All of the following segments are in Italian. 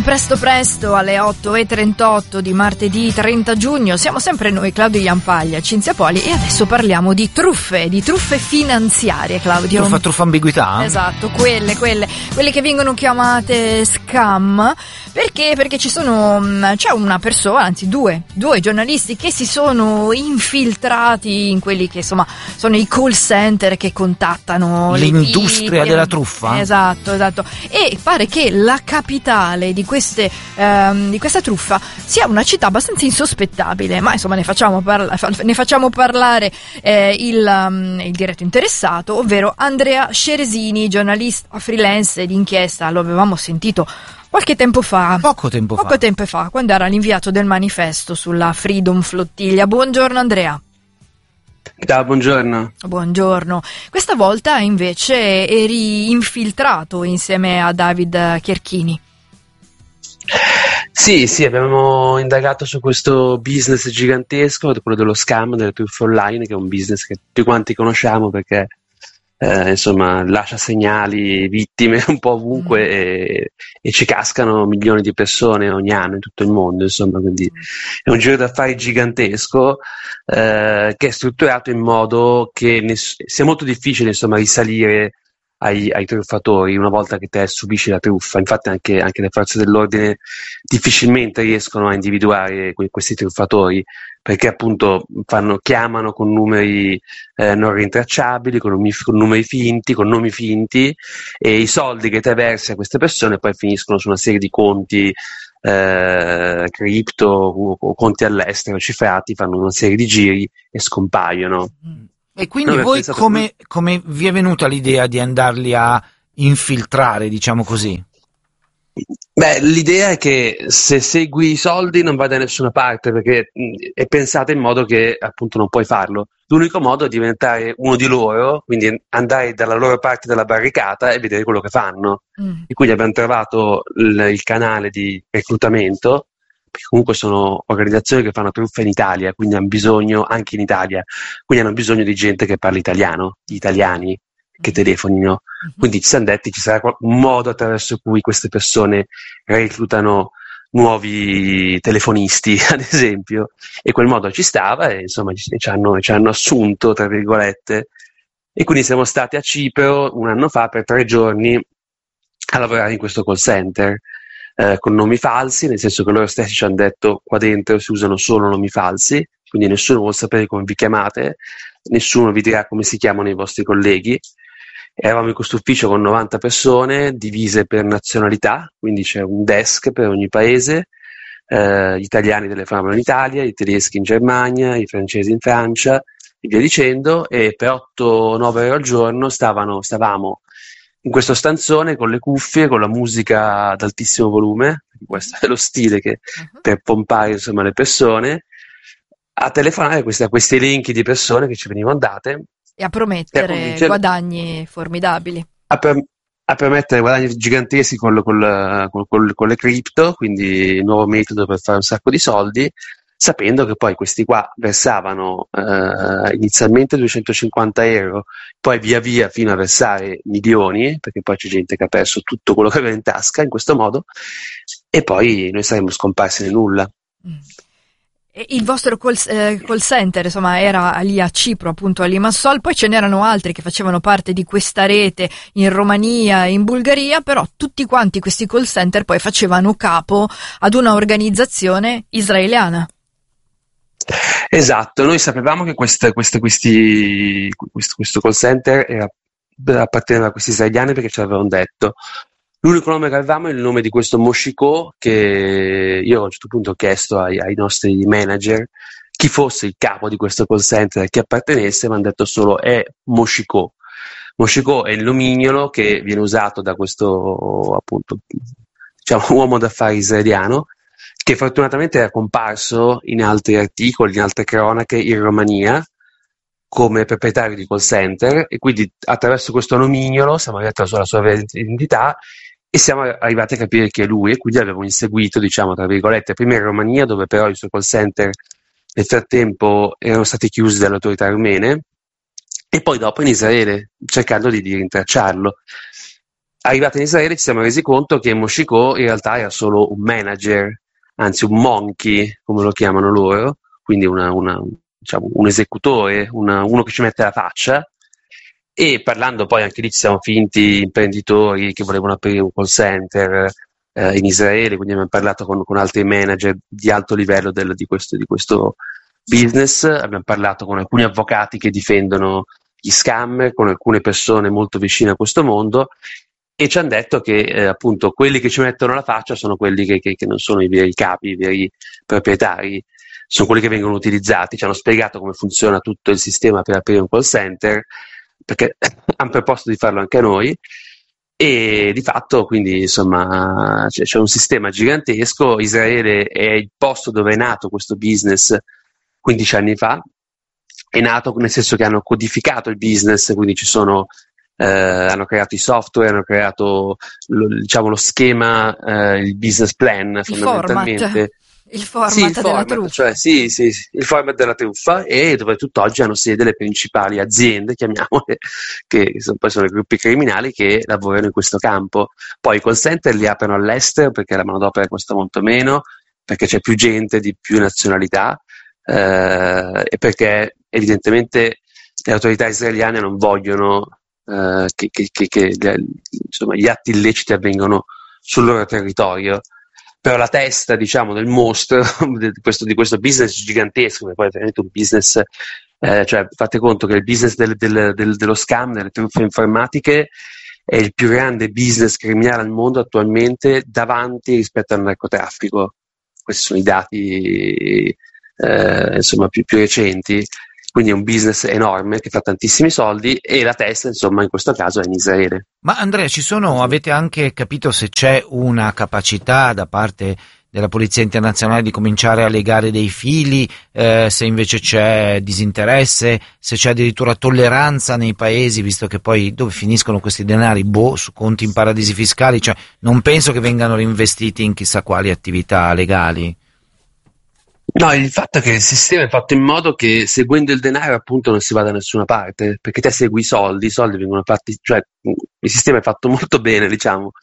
Presto presto alle 8:38 di martedì 30 giugno siamo sempre noi, Claudio Jampaglia, Cinzia Poli, e adesso parliamo di truffe finanziarie, Claudio. Truffa ambiguità? Esatto, quelle che vengono chiamate scam. Perché c'è una persona, anzi due giornalisti che si sono infiltrati in quelli che insomma sono i call center che contattano l'industria della truffa. Esatto. E pare che la capitale di questa truffa sia una città abbastanza insospettabile, ma insomma ne facciamo parlare il diretto interessato, ovvero Andrea Ceresini, giornalista freelance d'inchiesta. Lo avevamo sentito poco tempo fa, quando era l'inviato del manifesto sulla Freedom Flottiglia. Buongiorno Andrea. Ciao, buongiorno. Buongiorno. Questa volta invece eri infiltrato insieme a David Chierchini. Sì, abbiamo indagato su questo business gigantesco, quello dello scam, delle truffe online, che è un business che tutti quanti conosciamo perché insomma lascia segnali, vittime un po' ovunque e ci cascano milioni di persone ogni anno in tutto il mondo, insomma, quindi è un giro d'affari gigantesco che è strutturato in modo che sia molto difficile, insomma, risalire ai truffatori una volta che te subisci la truffa. Infatti anche le forze dell'ordine difficilmente riescono a individuare questi truffatori, perché appunto chiamano con numeri non rintracciabili, con numeri finti, con nomi finti, e i soldi che te versi a queste persone poi finiscono su una serie di conti cripto o conti all'estero cifrati, fanno una serie di giri e scompaiono. E quindi voi come vi è venuta l'idea di andarli a infiltrare, diciamo così? Beh, l'idea è che se segui i soldi non vai da nessuna parte, perché è pensata in modo che appunto non puoi farlo. L'unico modo è diventare uno di loro, quindi andare dalla loro parte della barricata e vedere quello che fanno. E quindi abbiamo trovato il canale di reclutamento, perché comunque sono organizzazioni che fanno truffe in Italia, quindi hanno bisogno, anche in Italia, quindi hanno bisogno di gente che parli italiano, di italiani che telefonino. Quindi ci siamo detti ci sarà un modo attraverso cui queste persone reclutano nuovi telefonisti, ad esempio, e quel modo ci stava e insomma ci hanno assunto, tra virgolette, e quindi siamo stati a Cipro un anno fa per 3 giorni a lavorare in questo call center. Con nomi falsi, nel senso che loro stessi ci hanno detto qua dentro si usano solo nomi falsi, quindi nessuno vuole sapere come vi chiamate, nessuno vi dirà come si chiamano i vostri colleghi. Eravamo in questo ufficio con 90 persone divise per nazionalità, quindi c'è un desk per ogni paese, gli italiani telefonavano in Italia, i tedeschi in Germania, i francesi in Francia e via dicendo, e per 8-9 ore al giorno stavamo in questo stanzone con le cuffie, con la musica ad altissimo volume, questo è lo stile che per pompare insomma le persone, a telefonare a questi elenchi di persone che ci venivano date e a promettere guadagni formidabili. A permettere guadagni giganteschi con le cripto, quindi il nuovo metodo per fare un sacco di soldi, sapendo che poi questi qua versavano inizialmente 250 euro, poi via via fino a versare milioni, perché poi c'è gente che ha perso tutto quello che aveva in tasca in questo modo, e poi noi saremmo scomparsi nel nulla. Il vostro call center, insomma, era lì a Cipro, appunto a Limassol, poi ce n'erano altri che facevano parte di questa rete in Romania, in Bulgaria, però tutti quanti questi call center poi facevano capo ad una organizzazione israeliana. Esatto, noi sapevamo che questo call center apparteneva a questi israeliani perché ci avevano detto. L'unico nome che avevamo è il nome di questo Moshiko, che io a un certo punto ho chiesto ai nostri manager chi fosse il capo di questo call center, a chi appartenesse, mi hanno detto solo è Moshiko. Moshiko è il nomignolo che viene usato da questo appunto diciamo uomo d'affari israeliano, che fortunatamente era comparso in altri articoli, in altre cronache in Romania come proprietario di call center, e quindi attraverso questo nomignolo siamo arrivati alla sua vera identità e siamo arrivati a capire chi è lui, e quindi abbiamo inseguito, diciamo, tra virgolette, prima in Romania, dove però i suoi call center nel frattempo erano stati chiusi dalle autorità rumene, e poi dopo in Israele, cercando di rintracciarlo. arrivati in Israele ci siamo resi conto che Moshiko in realtà era solo un manager, anzi un monkey, come lo chiamano loro, quindi diciamo, un esecutore, uno che ci mette la faccia. E parlando poi anche lì ci siamo finti imprenditori che volevano aprire un call center in Israele, quindi abbiamo parlato con altri manager di alto livello di questo business, abbiamo parlato con alcuni avvocati che difendono gli scammer, con alcune persone molto vicine a questo mondo, e ci hanno detto che appunto quelli che ci mettono la faccia sono quelli che non sono i veri capi, i veri proprietari, sono quelli che vengono utilizzati. Ci hanno spiegato come funziona tutto il sistema per aprire un call center, perché hanno proposto di farlo anche a noi, e di fatto quindi insomma c'è un sistema gigantesco. Israele è il posto dove è nato questo business 15 anni fa, è nato nel senso che hanno codificato il business, quindi hanno creato i software, hanno creato lo schema, il business plan, fondamentalmente. Il format della truffa. Cioè, sì, il format della truffa, e dove tutt'oggi hanno sede le principali aziende, chiamiamole, che poi sono i gruppi criminali che lavorano in questo campo. Poi i call center li aprono all'estero perché la manodopera costa molto meno, perché c'è più gente di più nazionalità, e perché evidentemente le autorità israeliane non vogliono che insomma, gli atti illeciti avvengono sul loro territorio. Però la testa, diciamo, del mostro di questo business gigantesco, che poi è veramente un business, cioè fate conto che il business dello scam, delle truffe informatiche, è il più grande business criminale al mondo attualmente, davanti rispetto al narcotraffico. Questi sono i dati insomma più recenti. Quindi è un business enorme che fa tantissimi soldi, e la testa, insomma, in questo caso è in Israele. Ma Andrea, avete anche capito se c'è una capacità da parte della Polizia Internazionale di cominciare a legare dei fili, se invece c'è disinteresse, se c'è addirittura tolleranza nei paesi, visto che poi dove finiscono questi denari? Su conti in paradisi fiscali, cioè non penso che vengano reinvestiti in chissà quali attività legali. No, il fatto è che il sistema è fatto in modo che seguendo il denaro appunto non si vada da nessuna parte, perché te segui i soldi vengono fatti, cioè il sistema è fatto molto bene, diciamo,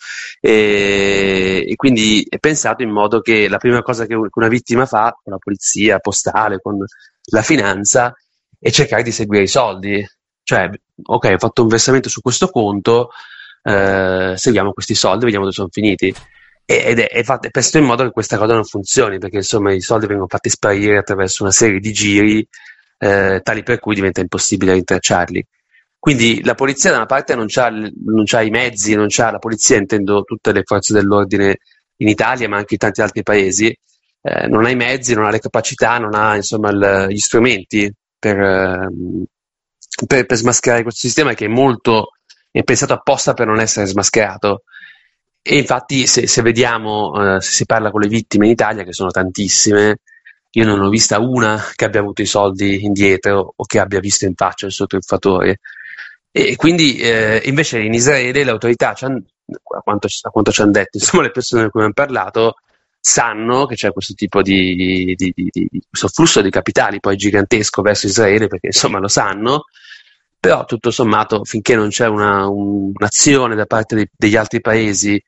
e quindi è pensato in modo che la prima cosa che una vittima fa con la polizia postale, con la finanza, è cercare di seguire i soldi. Cioè, ok, ho fatto un versamento su questo conto, seguiamo questi soldi, vediamo dove sono finiti. Ed è presto in modo che questa cosa non funzioni, perché insomma i soldi vengono fatti sparire attraverso una serie di giri tali per cui diventa impossibile rintracciarli. Quindi la polizia da una parte non c'ha i mezzi, la polizia, intendo tutte le forze dell'ordine in Italia ma anche in tanti altri paesi, non ha i mezzi, non ha le capacità, non ha insomma gli strumenti per smascherare questo sistema, che è pensato apposta per non essere smascherato. E infatti se vediamo, se si parla con le vittime in Italia, che sono tantissime, io non ho vista una che abbia avuto i soldi indietro o che abbia visto in faccia il suo truffatore. E quindi invece in Israele le autorità, a quanto ci hanno detto, insomma, le persone con cui abbiamo parlato, sanno che c'è questo tipo di questo flusso di capitali poi gigantesco verso Israele, perché insomma lo sanno. Però tutto sommato, finché non c'è un'azione da parte degli altri paesi,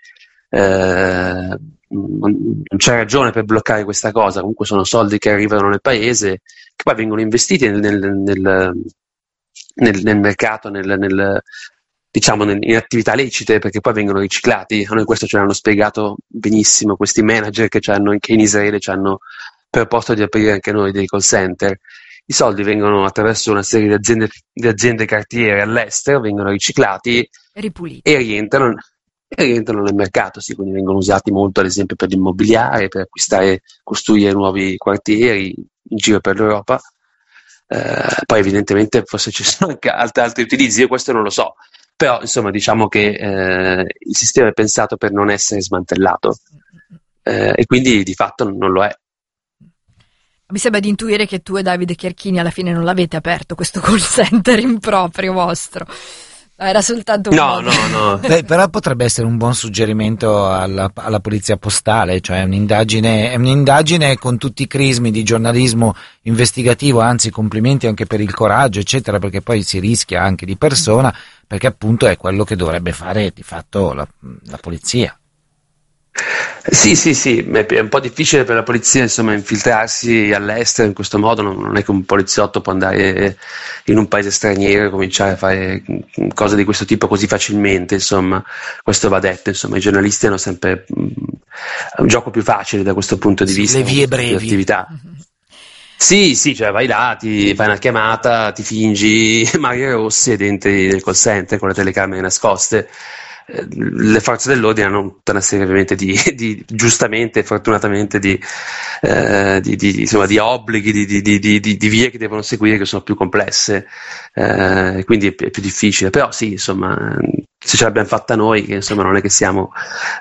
non c'è ragione per bloccare questa cosa. Comunque sono soldi che arrivano nel paese, che poi vengono investiti nel mercato, diciamo in attività lecite, perché poi vengono riciclati. A noi questo ce l'hanno spiegato benissimo questi manager che in Israele ci hanno proposto di aprire anche noi dei call center. I soldi vengono attraverso una serie di aziende cartiere all'estero, vengono riciclati e rientrano nel mercato, sì, quindi vengono usati molto ad esempio per l'immobiliare, per costruire nuovi quartieri in giro per l'Europa. Poi evidentemente forse ci sono anche altri utilizzi, io questo non lo so, però insomma diciamo che il sistema è pensato per non essere smantellato, e quindi di fatto non lo è. Mi sembra di intuire che tu e Davide Chiarchini alla fine non l'avete aperto questo call center improprio vostro. Era soltanto un modo. No. Beh, però potrebbe essere un buon suggerimento alla polizia postale, cioè è un'indagine con tutti i crismi di giornalismo investigativo, anzi complimenti anche per il coraggio eccetera, perché poi si rischia anche di persona, perché appunto è quello che dovrebbe fare di fatto la polizia. Sì, è un po' difficile per la polizia, insomma, infiltrarsi all'estero in questo modo. Non è che un poliziotto può andare in un paese straniero e cominciare a fare cose di questo tipo così facilmente, insomma, questo va detto, insomma, i giornalisti hanno sempre un gioco più facile da questo punto di vista, le vie brevi. Attività. Sì, cioè vai là, ti fai una chiamata, ti fingi Mario Rossi e entri nel call center con le telecamere nascoste. Le forze dell'ordine hanno tutta una serie ovviamente di giustamente e fortunatamente di obblighi, di vie che devono seguire, che sono più complesse, quindi è più difficile, però sì, insomma, se ce l'abbiamo fatta noi, che insomma non è che siamo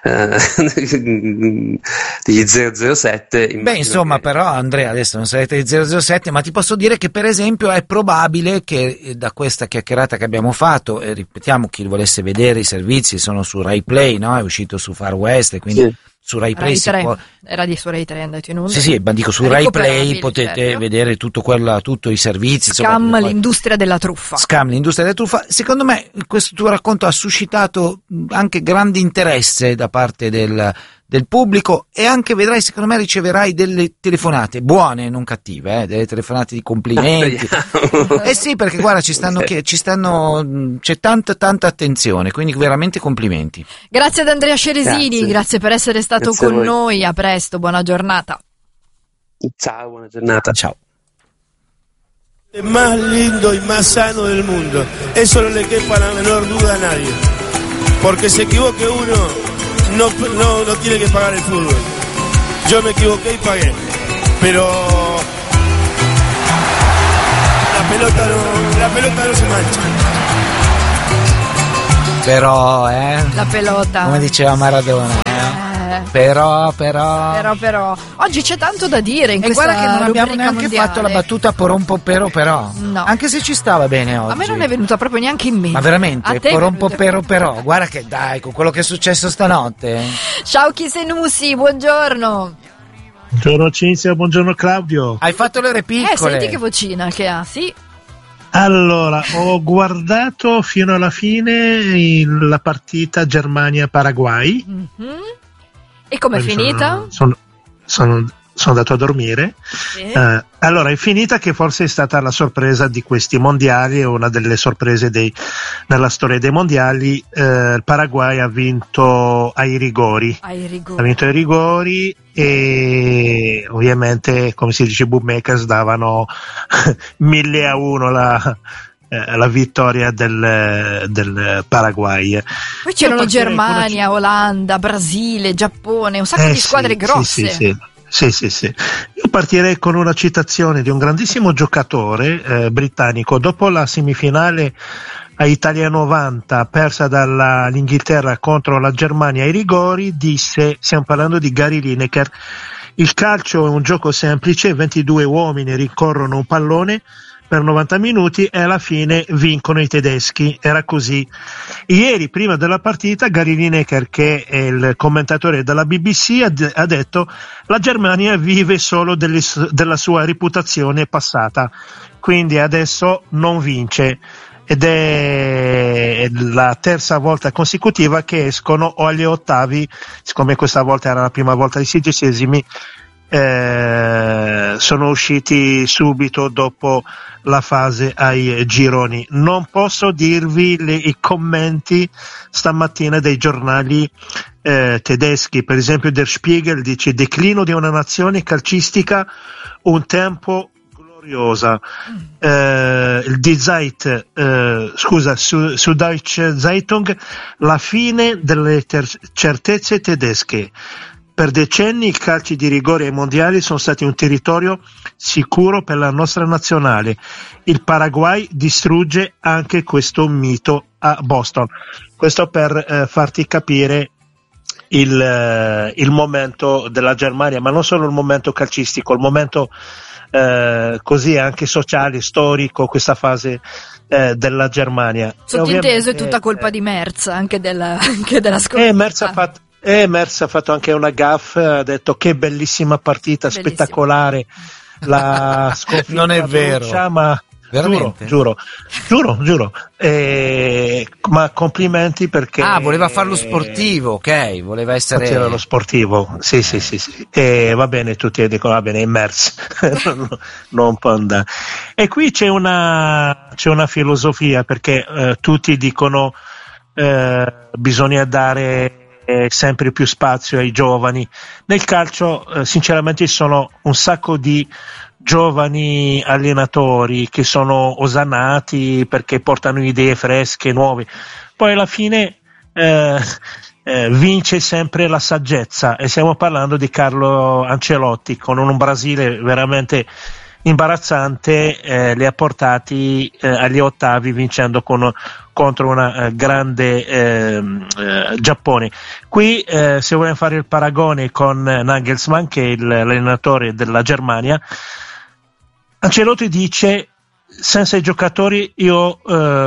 degli 007. Beh, insomma, però Andrea, adesso non sarete gli 007, ma ti posso dire che per esempio è probabile che da questa chiacchierata che abbiamo fatto, e ripetiamo, chi volesse vedere i servizi sono su Rai Play, no? È uscito su Far West, e quindi su Rai Play si può... Era di su Rai 3 andato in onda. Sì, ma dico, su Rai Play potete vedere tutti i servizi. Scam, insomma, l'industria della truffa. Scam, l'industria della truffa. Secondo me questo tuo racconto ha suscitato anche grande interesse da parte del pubblico, e anche vedrai, secondo me riceverai delle telefonate buone, non cattive, delle telefonate di complimenti. Sì, perché guarda, c'è tanta attenzione, quindi veramente complimenti. Grazie ad Andrea Ceresini, grazie per essere stato con noi, a presto, buona giornata. Ciao, buona giornata. Ciao. El más lindo y más sano del mundo. Eso no le quepa la menor duda a nadie. Porque se equivoque uno, no tiene que pagar el fútbol. Yo me equivoqué y pagué. Pero la pelota no se mancha. Però, la pelota, come diceva Maradona, Però. Oggi c'è tanto da dire in questa guarda che non abbiamo neanche mondiale. fatto la battuta porompo però. No. Anche se ci stava bene oggi. A me non è venuta proprio neanche in mente. Ma veramente? A te Porompo però. Guarda che dai, con quello che è successo stanotte. Ciao Chisenussi, buongiorno. Buongiorno Cinzia, buongiorno Claudio. Hai fatto le ore piccole. Senti che vocina che ha, sì. Allora, ho guardato fino alla fine la partita Germania-Paraguay. Mm-hmm. E com'è finita? Sono andato a dormire. Sì. Allora, è finita che forse è stata la sorpresa di questi mondiali, una delle sorprese nella storia dei mondiali. Il Paraguay ha vinto ai rigori. Ha vinto ai rigori e ovviamente, come si dice, bookmakers davano 1.000-1 la vittoria del Paraguay. Poi c'erano Germania, Olanda, Brasile, Giappone, un sacco di squadre grosse. Sì. Io partirei con una citazione di un grandissimo giocatore britannico. Dopo la semifinale a Italia 90 persa dall'Inghilterra contro la Germania ai rigori, disse, stiamo parlando di Gary Lineker: il calcio è un gioco semplice, 22 uomini rincorrono un pallone per 90 minuti e alla fine vincono i tedeschi. Era così. Ieri, prima della partita, Gary Lineker, che è il commentatore della BBC, ha detto: la Germania vive solo della sua reputazione passata, quindi adesso non vince. Ed è la terza volta consecutiva che escono o agli ottavi, siccome questa volta era la prima volta ai 16esimi, sono usciti subito dopo la fase ai gironi. Non posso dirvi i commenti stamattina dei giornali tedeschi. Per esempio Der Spiegel dice: declino di una nazione calcistica un tempo gloriosa. Il Die Zeit, su Deutsche Zeitung, la fine delle certezze tedesche. Per decenni i calci di rigore ai mondiali sono stati un territorio sicuro per la nostra nazionale. Il Paraguay distrugge anche questo mito a Boston. Questo per farti capire il momento della Germania, ma non solo il momento calcistico, il momento così anche sociale, storico, questa fase della Germania. Sottinteso è tutta colpa di Merz, anche della sconfitta. Merz ha fatto anche una gaffe, ha detto: che bellissima partita, spettacolare la sconfitta. Non è vero. Ma Veramente? Giuro. Ma complimenti perché... voleva farlo sportivo, ok, voleva essere... Faceva lo sportivo, sì. E va bene, tutti dicono, va bene, immersi, non può andare. E qui c'è una filosofia, perché tutti dicono bisogna dare sempre più spazio ai giovani. Nel calcio, sinceramente, ci sono un sacco di giovani allenatori che sono osannati perché portano idee fresche, nuove, poi alla fine vince sempre la saggezza, e stiamo parlando di Carlo Ancelotti con un Brasile veramente imbarazzante, li ha portati agli ottavi vincendo contro una grande Giappone. Qui se vogliamo fare il paragone con Nagelsmann, che è l'allenatore della Germania, Ancelotti dice: senza i giocatori io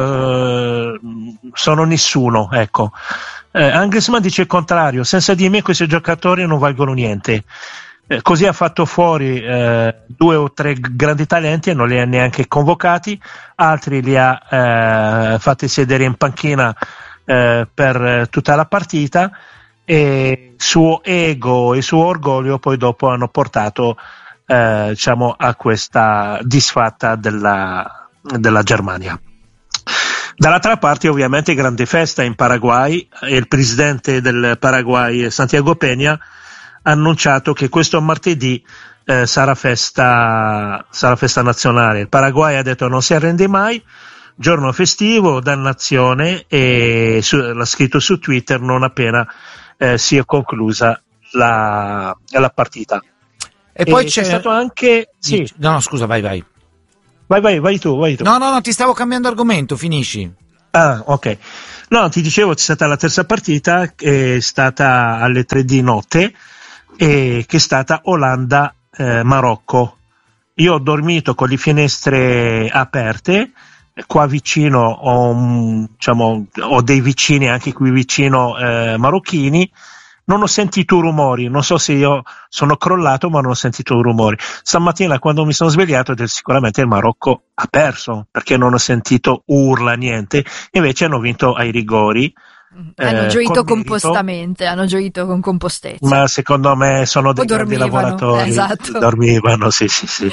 sono nessuno, ecco. Nagelsmann dice il contrario: senza di me questi giocatori non valgono niente. Così ha fatto fuori 2 o 3 grandi talenti e non li ha neanche convocati, altri li ha fatti sedere in panchina per tutta la partita, e suo ego e suo orgoglio poi dopo hanno portato a questa disfatta della Germania. Dall'altra parte, ovviamente, grande festa in Paraguay, e il presidente del Paraguay, Santiago Peña, ha annunciato che questo martedì sarà festa nazionale. Il Paraguay ha detto non si arrende mai, giorno festivo, dannazione, e l'ha scritto su Twitter non appena sia conclusa la partita. E poi c'è stato anche... Sì. No, scusa, vai. Vai tu. No, ti stavo cambiando argomento, finisci. Ah, ok. No, ti dicevo, c'è stata la terza partita, che è stata alle 3 di notte, e che è stata Olanda-Marocco. Io ho dormito con le finestre aperte, qua vicino ho dei vicini anche qui vicino marocchini. Non ho sentito rumori, non so se io sono crollato, ma non ho sentito rumori. Stamattina, quando mi sono svegliato, sicuramente il Marocco ha perso, perché non ho sentito urla, niente. Invece hanno vinto ai rigori. Hanno gioito compostamente, hanno gioito con compostezza. Ma secondo me sono dei grandi lavoratori. Esatto. Dormivano, sì.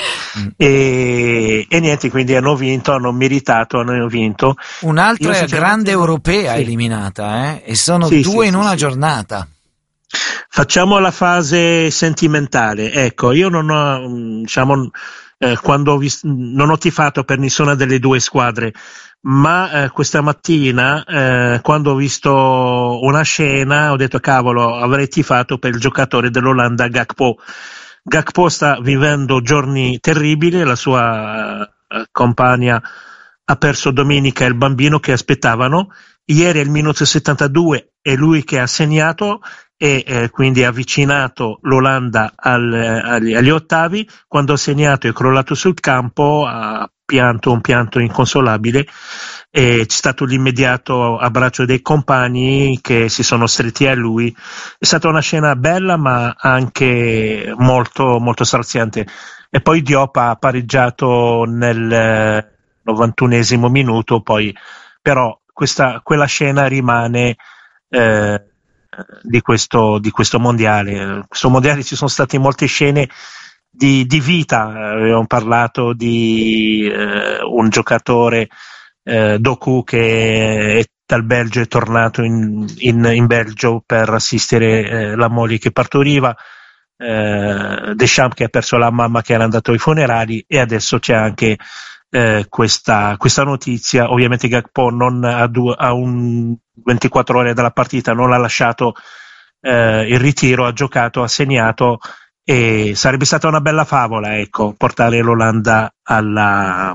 E niente, quindi hanno vinto, hanno meritato, hanno vinto. Un'altra grande europea eliminata, e sono 2 in una giornata. Facciamo la fase sentimentale. Ecco, io non ho, quando non ho tifato per nessuna delle 2 squadre, ma questa mattina, quando ho visto una scena, ho detto cavolo, avrei tifato per il giocatore dell'Olanda, Gakpo. Gakpo sta vivendo giorni terribili, la sua compagna ha perso domenica il bambino che aspettavano. Ieri al minuto 72 è lui che ha segnato, e quindi ha avvicinato l'Olanda agli ottavi. Quando ha segnato è crollato sul campo, ha pianto un pianto inconsolabile, e c'è stato l'immediato abbraccio dei compagni che si sono stretti a lui. È stata una scena bella, ma anche molto, molto straziante. E poi Diop ha pareggiato nel 91esimo minuto, poi però quella scena rimane di questo mondiale. Questo mondiale ci sono state molte scene di vita. Abbiamo parlato di un giocatore, Doku, che dal Belgio è tornato in Belgio per assistere la moglie che partoriva, Deschamps che ha perso la mamma che era andato ai funerali, e adesso c'è anche questa notizia. Ovviamente Gakpo non a un 24 ore dalla partita non ha lasciato il ritiro, ha giocato, ha segnato, e sarebbe stata una bella favola, ecco, portare l'Olanda alla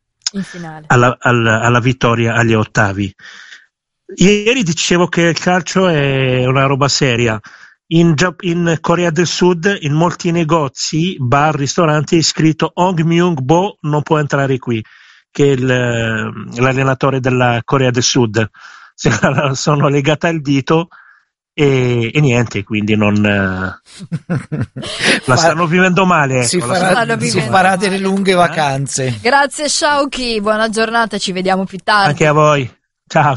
vittoria agli ottavi. Ieri dicevo che il calcio è una roba seria. In Corea del Sud, in molti negozi, bar, ristoranti è scritto Hong Myung-bo non può entrare qui, che è l'allenatore della Corea del Sud. Sono legata al dito, e niente, quindi non la stanno vivendo male, ecco, si farà delle lunghe vacanze. Grazie Sciauchi, buona giornata, ci vediamo più tardi. Anche a voi, ciao.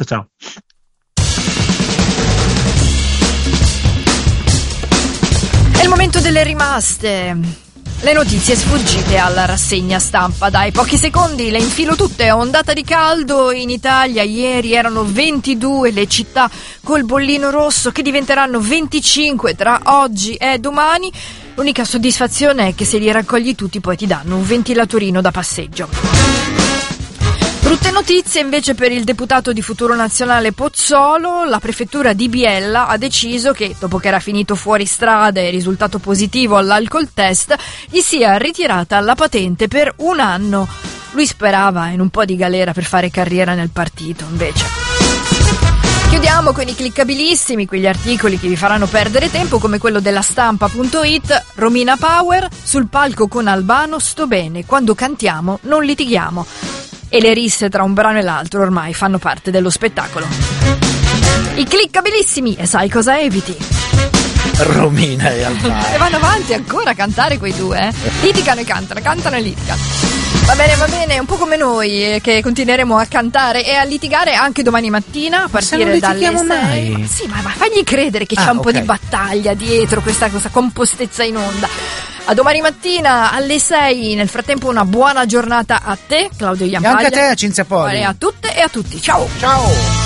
È il momento delle rimaste. Le notizie sfuggite alla rassegna stampa. Dai, pochi secondi, le infilo tutte. Ondata di caldo in Italia. Ieri erano 22 le città col bollino rosso, che diventeranno 25 tra oggi e domani. L'unica soddisfazione è che se li raccogli tutti poi ti danno un ventilatorino da passeggio. Brutte notizie invece per il deputato di Futuro Nazionale Pozzolo. La prefettura di Biella ha deciso che, dopo che era finito fuori strada e risultato positivo all'alcol test, gli sia ritirata la patente per 1 anno. Lui sperava in un po' di galera per fare carriera nel partito, invece. Chiudiamo con i cliccabilissimi, quegli articoli che vi faranno perdere tempo, come quello della stampa.it. Romina Power: sul palco con Albano sto bene, quando cantiamo non litighiamo. E le risse tra un brano e l'altro ormai fanno parte dello spettacolo. I cliccabilissimi, e sai cosa eviti? Romina e Albano. E vanno avanti ancora a cantare quei due, eh? Litigano e cantano e litigano. Va bene, un po' come noi, che continueremo a cantare e a litigare anche domani mattina a partire dalle 6. Mai. Sì, ma fagli credere che c'è un po' di battaglia dietro questa compostezza in onda. A domani mattina alle 6. Nel frattempo una buona giornata a te, Claudio Iampaglia. E anche a te, Cinzia Poli. A tutte e a tutti. Ciao. Ciao.